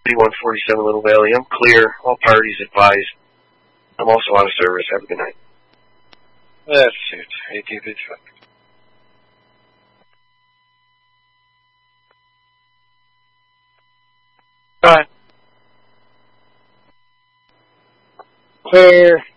3147 Little Valley. I'm clear. All parties advised. I'm also out of service. Have a good night. That's it. ATV truck. Clear.